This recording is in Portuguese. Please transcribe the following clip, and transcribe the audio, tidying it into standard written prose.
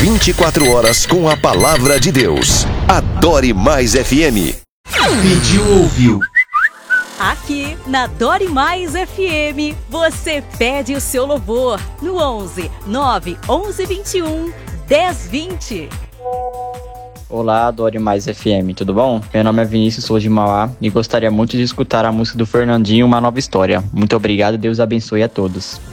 24 horas com a palavra de Deus. Adore Mais FM. Pediu, ouviu. Aqui na Adore Mais FM, você pede o seu louvor no 11 9 11 21 10 20. Olá, Adore Mais FM, tudo bom? Meu nome é Vinícius, sou de Mauá e gostaria muito de escutar a música do Fernandinho, Uma Nova História. Muito obrigado e Deus abençoe a todos.